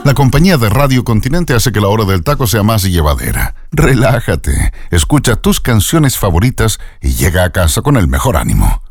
La compañía de Radio Continente hace que la hora del taco sea más llevadera. Relájate, escucha tus canciones favoritas y llega a casa con el mejor ánimo.